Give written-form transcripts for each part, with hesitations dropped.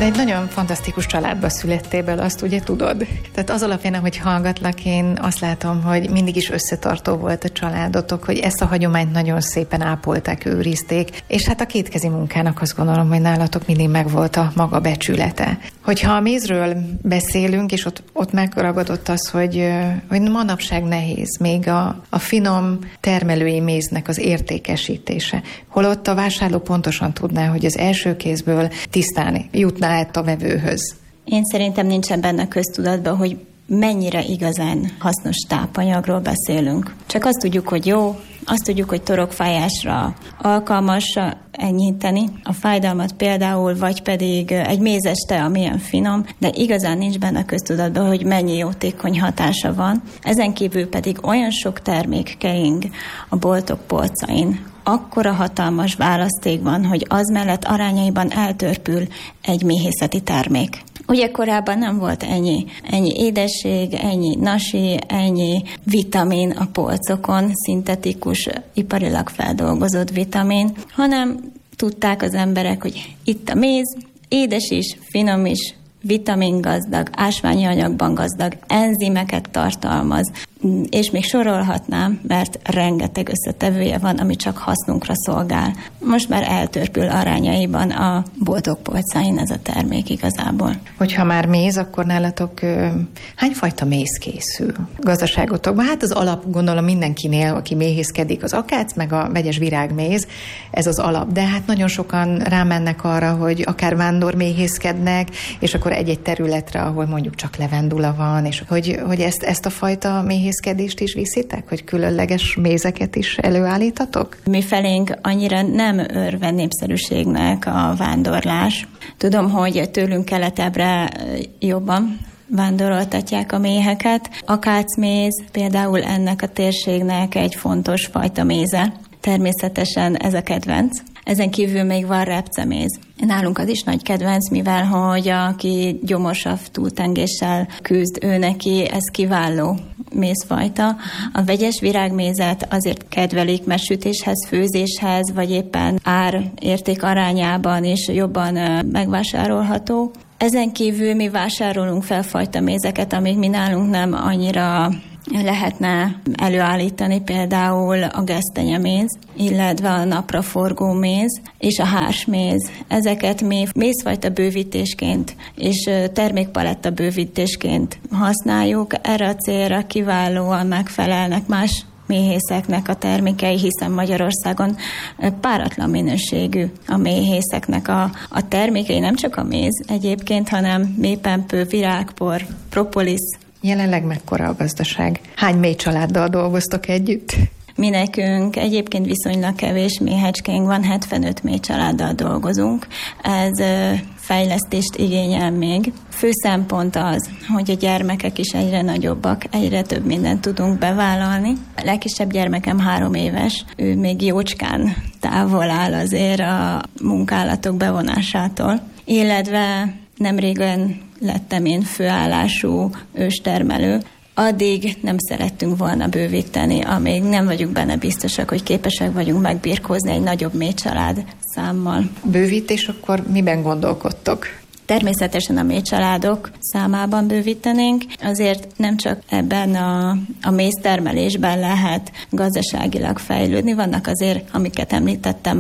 De egy nagyon fantasztikus családba születtél bele, azt ugye tudod. Tehát az alapján, ahogy hallgatlak, én azt látom, hogy mindig is összetartó volt a családotok, hogy ezt a hagyományt nagyon szépen ápolták, őrizték, és hát a kétkezi munkának azt gondolom, hogy nálatok mindig megvolt a maga becsülete. Hogyha a mézről beszélünk, és ott megragadott az, hogy manapság nehéz még a finom termelői méznek az értékesítése. Holott a vásárló pontosan tudná, hogy az első kézből tisztán jutná át a vevőhöz. Én szerintem nincsen benne köztudatban, hogy mennyire igazán hasznos tápanyagról beszélünk. Csak azt tudjuk, hogy jó, azt tudjuk, hogy torokfájásra alkalmas enyhíteni a fájdalmat például, vagy pedig egy mézes tea, amilyen finom, de igazán nincs benne köztudatban, hogy mennyi jótékony hatása van. Ezen kívül pedig olyan sok termék kering a boltok polcain, akkora hatalmas választék van, hogy az mellett arányaiban eltörpül egy méhészeti termék. Ugye korábban nem volt ennyi édesség, ennyi nasi, ennyi vitamin a polcokon, szintetikus, iparilag feldolgozott vitamin, hanem tudták az emberek, hogy itt a méz, édes is, finom is, vitamingazdag, ásványi anyagban gazdag, enzimeket tartalmaz, és még sorolhatnám, mert rengeteg összetevője van, ami csak hasznunkra szolgál. Most már eltörpül arányaiban a boltok polcain ez a termék igazából. Hogyha már méz, akkor nálatok hányfajta méz készül gazdaságotokban? Hát az alap, gondolom mindenkinél, aki méhészkedik, az akác, meg a vegyes virágméz, ez az alap. De hát nagyon sokan rámennek arra, hogy akár vándorméhészkednek, és akkor egy-egy területre, ahol mondjuk csak levendula van, és hogy ezt a fajta méhészkedést is viszitek, hogy különleges mézeket is előállítatok? Mi felénk annyira nem örven népszerűségnek a vándorlás. Tudom, hogy tőlünk keletebbre jobban vándoroltatják a méheket. Akácméz például ennek a térségnek egy fontos fajta méze. Természetesen ez a kedvenc. Ezen kívül még van repceméz. Nálunk az is nagy kedvenc, mivel hogy aki gyomorsav túltengéssel küzd, ő neki ez kiváló mézfajta. A vegyes virágmézet azért kedvelik, mert sütéshez, főzéshez, vagy éppen ár-érték arányában is jobban megvásárolható. Ezen kívül mi vásárolunk fel fajta mézeket, amik mi nálunk nem annyira lehetne előállítani, például a gesztenyeméz, illetve a napraforgó méz és a hársméz. Ezeket mi mézfajta bővítésként és termékpaletta bővítésként használjuk. Erre a célra kiválóan megfelelnek más méhészeknek a termékei, hiszen Magyarországon páratlan minőségű a méhészeknek a termékei, nem csak a méz egyébként, hanem méhpempő, virágpor, propolis. Jelenleg mekkora a gazdaság? Hány méh családdal dolgoztok együtt? Mi nekünk egyébként viszonylag kevés méhecskénk van, 75 méh családdal dolgozunk. Ez fejlesztést igényel még. Fő szempont az, hogy a gyermekek is egyre nagyobbak, egyre több mindent tudunk bevállalni. A legkisebb gyermekem 3 éves, ő még jócskán távol áll azért a munkálatok bevonásától. Illetve nemrégen lettem én főállású őstermelő. Addig nem szerettünk volna bővíteni, amíg nem vagyunk benne biztosak, hogy képesek vagyunk megbirkózni egy nagyobb méhcsalád számmal. Bővítés, akkor miben gondolkodtok? Természetesen a méhcsaládok számában bővítenénk, azért nem csak ebben a méztermelésben lehet gazdaságilag fejlődni, vannak azért, amiket említettem,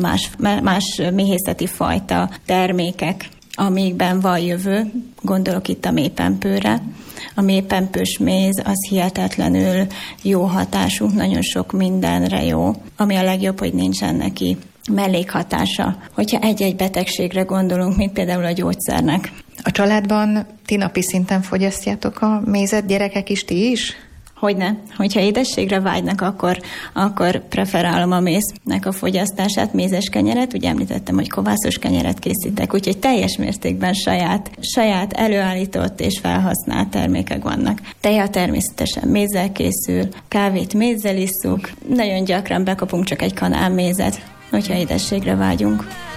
más méhészeti fajta termékek, amikben van jövő, gondolok itt a méhpempőre. A méhpempős méz az hihetetlenül jó hatású, nagyon sok mindenre jó, ami a legjobb, hogy nincsen neki mellékhatása. Hogyha egy-egy betegségre gondolunk, mint például a gyógyszernek. A családban ti napi szinten fogyasztjátok a mézet, gyerekek is, ti is? Hogyne. Hogyha édességre vágynak, akkor preferálom a méznek a fogyasztását, mézes kenyeret. Ugye említettem, hogy kovászos kenyeret készítek, úgyhogy teljes mértékben saját előállított és felhasznált termékek vannak. Teja természetesen mézzel készül, kávét mézzel isszuk, nagyon gyakran bekapunk csak egy kanál mézet, hogyha édességre vágyunk.